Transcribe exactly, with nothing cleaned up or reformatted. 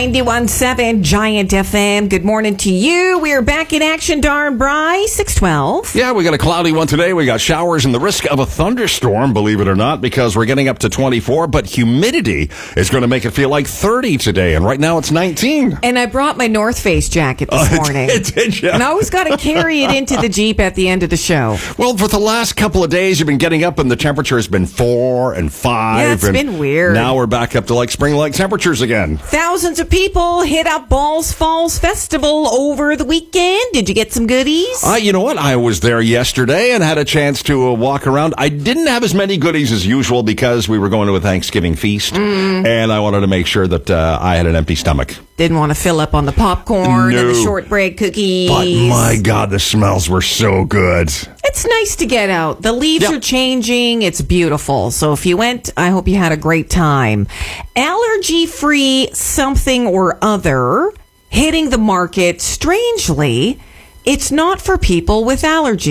ninety-one point seven Giant F M. Good morning to you. We are back in action, darn Bry. six twelve. Yeah, we got a cloudy one today. We got showers and the risk of a thunderstorm, believe it or not, because we're getting up to twenty-four, but humidity is going to make it feel like thirty today, and right now it's nineteen. And I brought my North Face jacket this Uh, morning. did, did you? And I always got to carry it into the Jeep at the end of the show. Well, for the last couple of days, you've been getting up, and the temperature has been four and five. Yeah, it's and been weird. Now we're back up to like spring-like temperatures again. Thousands of people hit up Balls Falls Festival over the weekend. Did you get some goodies? Uh, you know what? I was there yesterday and had a chance to uh, walk around. I didn't have as many goodies as usual because we were going to a Thanksgiving feast, mm. and I wanted to make sure that uh, I had an empty stomach. Didn't want to fill up on the popcorn No. and the shortbread cookies. But my God, the smells were so good. It's nice to get out. The leaves Yep. are changing. It's beautiful. So if you went, I hope you had a great time. Allergy-free something or other hitting the market. Strangely, it's not for people with allergies.